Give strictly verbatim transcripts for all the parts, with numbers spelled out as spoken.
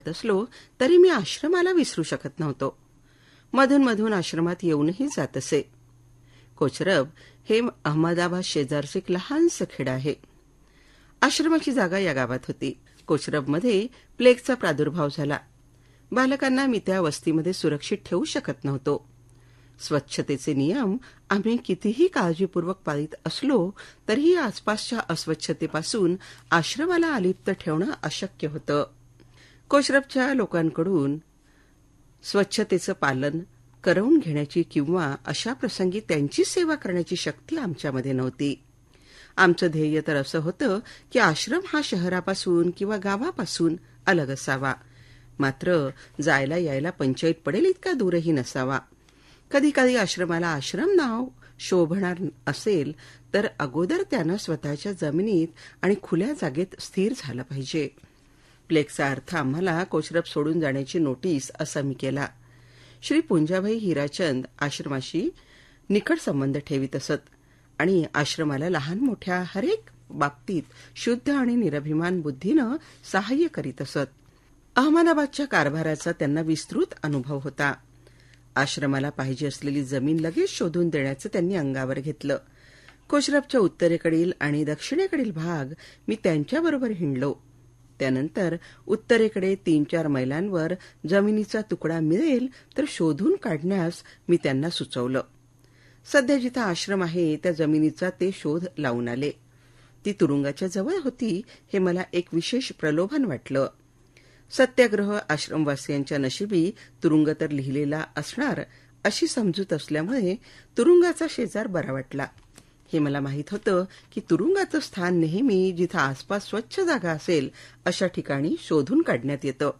असलो तरी मी आश्रमाला विसरू शकत नव्हतो. मधून मधून आश्रमात येऊनही जात असे. कोचरब हे अहमदाबाद शेजारचे एक लहानसं खेड आहे. आश्रमाची जागा या गावात होती. कोचरबमध्ये प्लेगचा प्रादुर्भाव झाला. बालकांना मी त्या वस्तीमध्ये सुरक्षित ठेवू शकत नव्हतो. स्वच्छतेचे नियम आम्ही कितीही काळजीपूर्वक पाळीत असलो तरीही आसपासच्या अस्वच्छतेपासून आश्रमाला अलिप्त ठेवणं अशक्य होतं. कोचरबच्या लोकांकडून स्वच्छतेचं पालन करवून घेण्याची किंवा अशा प्रसंगी त्यांची सेवा करण्याची शक्ती आमच्यामध्ये नव्हती. आमचं ध्येय तर असं होतं की आश्रम हा शहरापासून किंवा गावापासून अलग असावा, मात्र जायला यायला पंचायत पडेल इतका दूरही नसावा. कधी कधी आश्रमाला आश्रम नाव शोभणार असेल तर अगोदर त्यानं स्वतःच्या जमिनीत आणि खुल्या जागेत स्थिर झालं पाहिजे. प्लेगचा अर्थ आम्हाला कोचरब सोडून जाण्याची नोटीस असा मी केला. श्री पुंजाभाई हिराचंद आश्रमाशी निकट संबंध ठेवीत असत आणि आश्रमाला लहान मोठ्या हरेक बाबतीत शुद्ध आणि निरभिमान बुद्धीनं सहाय्य करीत असत. अहमदाबादच्या कारभाराचा त्यांना विस्तृत अनुभव होता. आश्रमाला पाहिजे असलेली जमीन लगेच शोधून देण्याचं त्यांनी अंगावर घेतलं. कोचरबच्या उत्तरेकडील आणि दक्षिणेकडील भाग मी त्यांच्याबरोबर हिंडलो. त्यानंतर उत्तरेकडे तीन चार मैलांवर जमिनीचा तुकडा मिळेल तर शोधून काढण्यास मी त्यांना सुचवलं. सध्या जिथं आश्रम आहे त्या जमिनीचा ते शोध लावून आले. ती तुरुंगाच्या जवळ होती हे मला एक विशेष प्रलोभन वाटलं. सत्याग्रह आश्रमवासियांच्या नशिबी तुरुंग तर लिहिलेला असणार अशी समजूत असल्यामुळे तुरुंगाचा शेजार बरा वाटला. हे मला माहीत होतं की तुरुंगाचं स्थान नेहमी जिथं आसपास स्वच्छ जागा असेल अशा ठिकाणी शोधून काढण्यात येतं.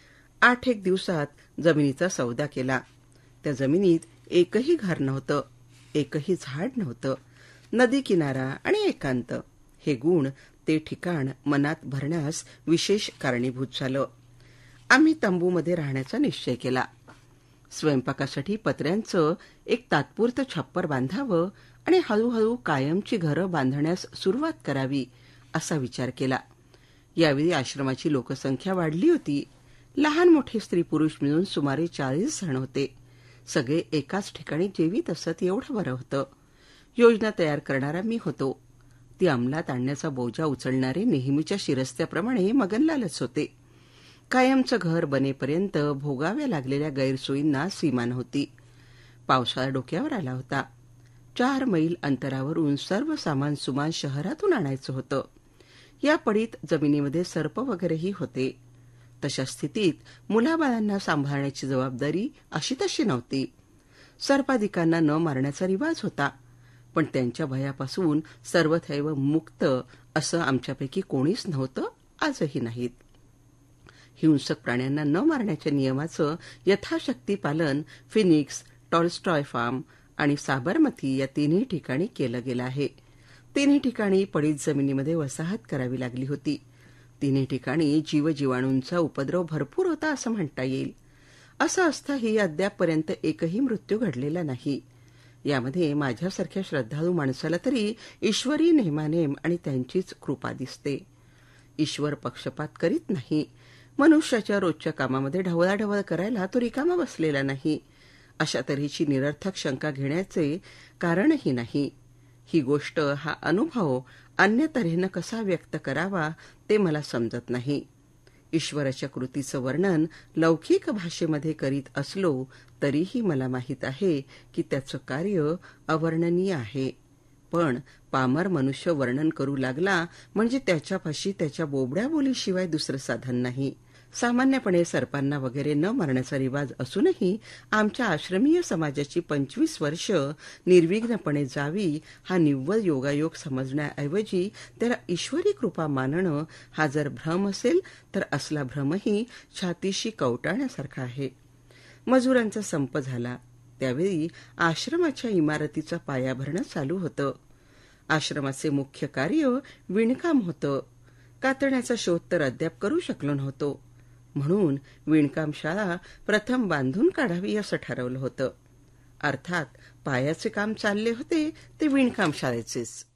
आठ एक दिवसात जमिनीचा सौदा केला. त्या जमिनीत एकही घर नव्हतं, एकही झाड नव्हतं. नदी किनारा आणि एकांत हे गुण ते ठिकाण मनात भरण्यास विशेष कारणीभूत झालं. आम्ही तंबूमध्ये राहण्याचा निश्चय केला. स्वयंपाकासाठी पत्र्यांचं एक तात्पुरतं छप्पर बांधावं आणि हळूहळू कायमची घरं बांधण्यास सुरुवात करावी असा विचार केला. यावेळी आश्रमाची लोकसंख्या वाढली होती. लहान मोठे स्त्री पुरुष मिळून सुमारे चाळीस जण होते. सगळे एकाच ठिकाणी जेवीत असत एवढं बरं होतं. योजना तयार करणारा मी होतो. ती अंमलात आणण्याचा बोजा उचलणारे नेहमीच्या शिरस्त्याप्रमाणे मगनलालच होते. कायमचं घर बनेपर्यंत भोगाव्या लागलेल्या गैरसोयींना सीमा नव्हती. पावसाळा डोक्यावर आला होता. चार मैल अंतरावरून सर्व सामान सुमान शहरातून आणायचं होतं. या पडीत जमिनीमध्ये सर्प वगैरेही होते. तशा स्थितीत मुलाबाळांना सांभाळण्याची जबाबदारी अशी तशी नव्हती. सर्पाधिकांना न मारण्याचा रिवाज होता, पण त्यांच्या भयापासून सर्वथैव मुक्त असं आमच्यापैकी कोणीच नव्हतं, आजही नाहीत. हिंसक प्राण्यांना न मारण्याच्या नियमाचं यथाशक्ती पालन फिनिक्स, टॉल्स्टॉय फार्म आणि साबरमती या तिन्ही ठिकाणी केलं गेलं आहे. तिन्ही ठिकाणी पडीत जमिनीमध्ये वसाहत करावी लागली होती. तिन्ही ठिकाणी जीवजीवाणूंचा उपद्रव भरपूर होता असं म्हणता येईल. असं असताही अद्यापपर्यंत एकही मृत्यू घडलेला नाही. यामध्ये माझ्यासारख्या श्रद्धाळू माणसाला तरी ईश्वरी नेमानेम आणि त्यांचीच कृपा दिसते. ईश्वर पक्षपात करीत नाही. मनुष्याच्या रोजच्या कामामध्ये ढवळाढवळ करायला तो रिकामा बसलेला नाही. अशा तऱ्हेची निरर्थक शंका घेण्याचे कारणही नाही. ही गोष्ट, हा अनुभव अन्य तऱ्हेनं कसा व्यक्त करावा ते मला समजत नाही. ईश्वराच्या कृतीचं वर्णन लौकिक भाषेमध्ये करीत असलो तरीही मला माहीत आहे की त्याचं कार्य अवर्णनीय आहे. पण पामर मनुष्य वर्णन करू लागला म्हणजे त्याच्यापाशी त्याच्या बोबड्या बोलीशिवाय दुसरं साधन नाही. सामान्यपणे सर्पांना वगैरे न मारण्याचा रिवाज असूनही आमच्या आश्रमीय समाजाची पंचवीस वर्ष निर्विघ्नपणे जावी हा निव्वळ योगायोग समजण्याऐवजी त्याला ईश्वरी कृपा मानणं हा जर भ्रम असेल तर असला भ्रमही छातीशी कवटाळण्यासारखा आहे. मजुरांचा संप झाला. त्यावेळी आश्रमाच्या इमारतीचा पाया भरणं चालू होतं. आश्रमाचे मुख्य कार्य विणकाम होतं. कातण्याचा शोध तर अद्याप करू शकलो नव्हतो. म्हणून विणकाम शाळा प्रथम बांधून काढावी असं ठरवलं होतं. अर्थात पायाचे काम चालले होते ते विणकाम शाळेचेच.